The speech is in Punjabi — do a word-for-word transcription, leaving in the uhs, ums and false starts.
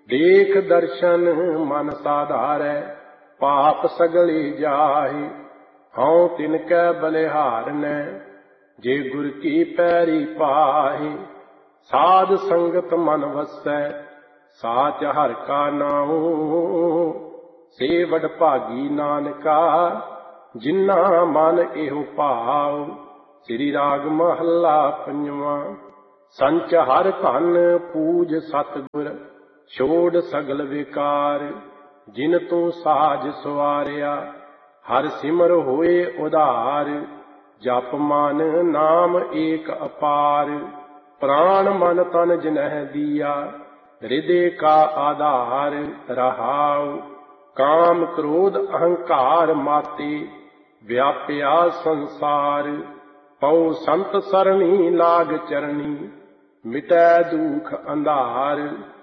ਦੇਖ ਦਰਸ਼ਨ ਮਨ ਸਾਧਾਰੈ, ਪਾਪ ਸਗਲੇ ਜਾਹੇ। ਹਉ ਤਿਨ ਕੈ ਬਲਿਹਾਰਨੈ, ਜੇ ਗੁਰ ਕੀ ਪੈਰੀ ਪਾਹੇ। ਸਾਧ ਸੰਗਤ ਮਨ ਵਸੈ, ਸਾਚ ਹਰਿ ਕਾ ਨਾਉ। ਸੇ ਵਡ ਭਾਗੀ ਨਾਨਕਾ, ਜਿਨ੍ਹਾਂ ਮਨ ਇਹੋ ਭਾਉ। ਸ੍ਰੀ ਰਾਗ ਮਹੱਲਾ ਪੰਜਵਾਂ। ਸੰਚ ਹਰਿ ਧਨ ਪੂਜ ਸਤਿਗੁਰ, ਛੋੜ ਸਗਲ ਵਿਕਾਰ। ਜਿਨ ਤੂੰ ਸਾਜ ਸਵਾਰਿਆ, ਹਰਿ ਸਿਮਰ ਹੋਏ ਉਧਾਰ। ਜਪ ਮਨ ਨਾਮ ਏਕ ਅਪਾਰ, ਪ੍ਰਾਣ ਮਨ ਤਨ ਜਿਨਹਿ ਦੀਆ। ਹਿਰਦੇ ਕਾ ਆਧਾਰ ਰਹਾਉ, ਕਾਮ ਕ੍ਰੋਧ ਅਹੰਕਾਰ ਮਾਤੇ। ਵਿਆਪਿਆ ਸੰਸਾਰ, ਪਉ ਸੰਤ ਸਰਣੀ ਲਾਗ ਚਰਣੀ। ਮਿਟੈ ਦੁਖ ਅੰਧਾਰ,